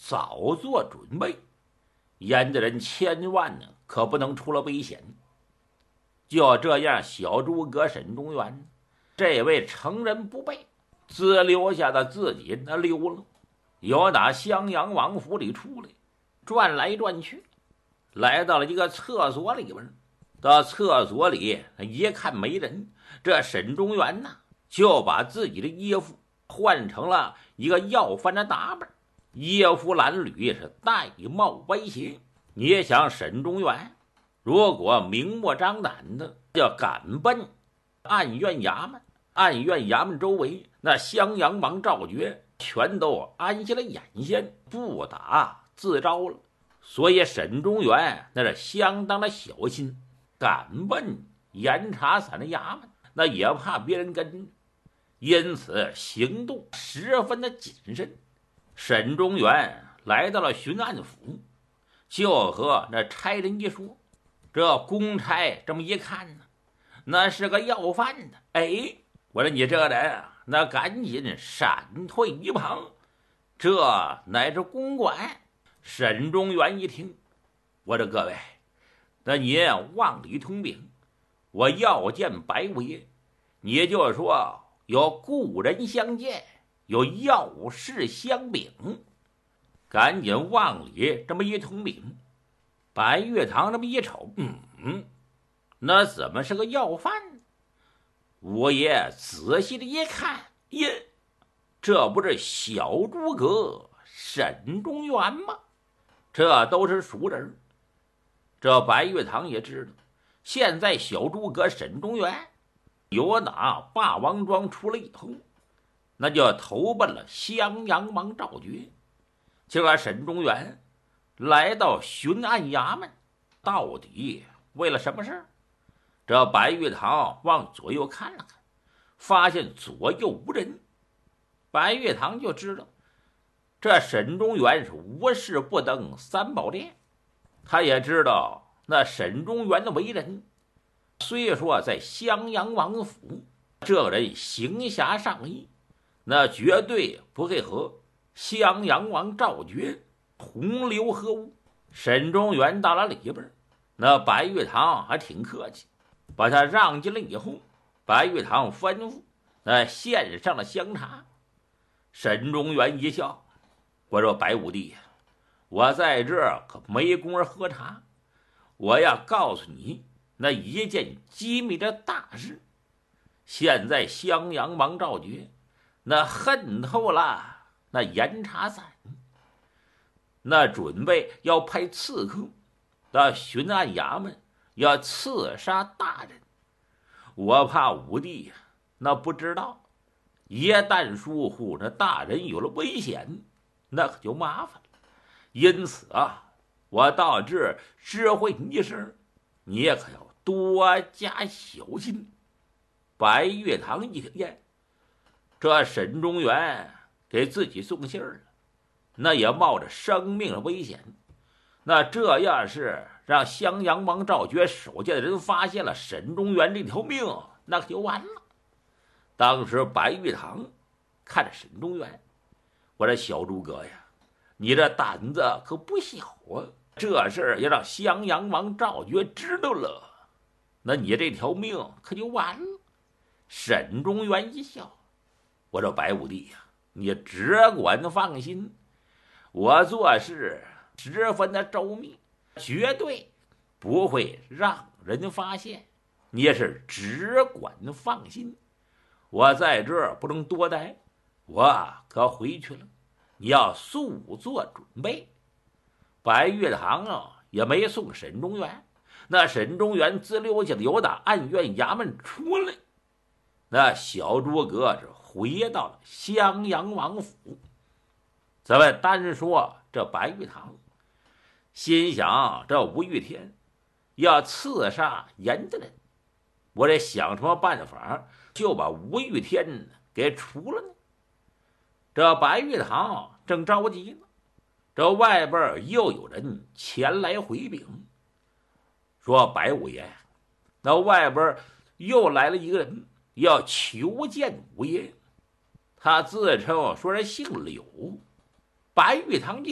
早做准备，严家人千万呢可不能出了危险。就这样，小诸葛沈中原这位成人不备，自留下的自己那溜了，由打襄阳王府里出来，转来转去，来到了一个厕所里边。到厕所里一看没人，这沈中原呢就把自己的衣服换成了一个要饭的打扮，衣服褴褛，是戴帽歪斜。你想沈中原如果明目张胆的要赶奔暗院衙门，暗院衙门周围那襄阳王赵觉全都安下了眼线，不打自招了。所以沈中原那是相当的小心，赶奔严查散的衙门，那也怕别人跟着，因此行动十分的谨慎。沈中原来到了巡按府，就和那差人一说，这公差这么一看呢，那是个要饭的。哎，我说你这人啊，那赶紧闪退一旁，这乃是公馆。沈中原一听，我说各位，那您往里通禀，我要见白五爷，你就说有故人相见，有要事相禀，赶紧往里这么一通禀。白玉堂这么一瞅，那怎么是个要饭呢？五爷仔细的一看，耶，这不是小诸葛沈中原吗？这都是熟人。这白玉堂也知道，现在小诸葛沈中原由打霸王庄出来以后，那就投奔了襄阳王赵觉。这个沈中原来到巡按衙门，到底为了什么事？这白玉堂往左右看了看，发现左右无人。白玉堂就知道这沈中原是无事不登三宝殿。他也知道那沈中原的为人，虽说在襄阳王府，这人行侠仗义，那绝对不会和襄阳王赵觉同流合污。沈中原到了里边，那白玉堂还挺客气，把他让进来以后，白玉堂吩咐那献上了香茶。沈中原一笑，我说白武帝，我在这儿可没工夫喝茶，我要告诉你那一件机密的大事。现在襄阳王赵觉那恨透了那严查散，那准备要派刺客到巡按衙门，要刺杀大人。我怕武帝那不知道，一旦疏忽，那大人有了危险，那可就麻烦了。因此啊，我到这儿知会你一声，你也可要多加小心。白玉堂一听，这沈中原给自己送信儿了，那也冒着生命的危险。那这要是让襄阳王赵觉手下的人发现了沈中原这条命，那可就完了。当时白玉堂看着沈中原，我说小诸葛呀，你这胆子可不小啊！这事儿要让襄阳王赵觉知道了，那你这条命可就完了。沈中原一笑，我说白武帝呀，你只管放心，我做事十分的周密，绝对不会让人发现，你也是只管放心。我在这儿不能多待，我可回去了，你要速做准备。白玉堂啊也没送沈中原，那沈中原自溜下由打暗院衙门出来，那小诸葛是回到了襄阳王府。咱们单说这白玉堂，心想这吴玉天要刺杀严家人，我得想什么办法就把吴玉天给除了呢？这白玉堂正着急呢，这外边又有人前来回禀，说白五爷，那外边又来了一个人要求见五爷，他自称说是姓柳。白玉堂